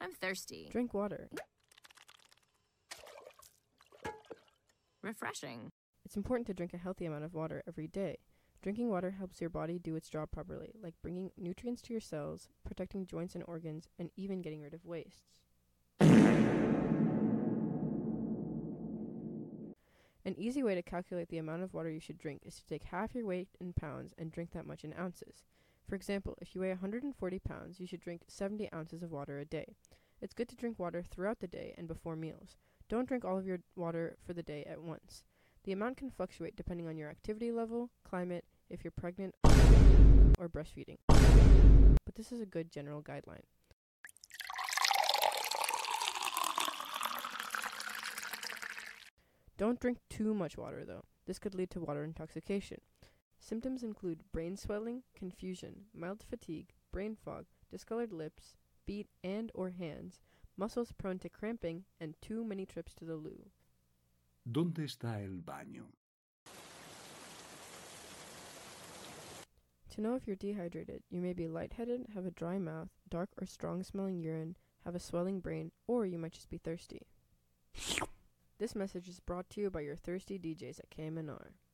I'm thirsty. Drink water. Refreshing. It's important to drink a healthy amount of water every day. Drinking water helps your body do its job properly, like bringing nutrients to your cells, protecting joints and organs, and even getting rid of wastes. An easy way to calculate the amount of water you should drink is to take half your weight in pounds and drink that much in ounces. For example, if you weigh 140 pounds, you should drink 70 ounces of water a day. It's good to drink water throughout the day and before meals. Don't drink all of your water for the day at once. The amount can fluctuate depending on your activity level, climate, if you're pregnant, or breastfeeding. But this is a good general guideline. Don't drink too much water, though. This could lead to water intoxication. Symptoms include brain swelling, confusion, mild fatigue, brain fog, discolored lips, feet and or hands, muscles prone to cramping, and too many trips to the loo. ¿Dónde está el baño? To know if you're dehydrated, you may be lightheaded, have a dry mouth, dark or strong-smelling urine, have a swelling brain, or you might just be thirsty. This message is brought to you by your thirsty DJs at KMNR.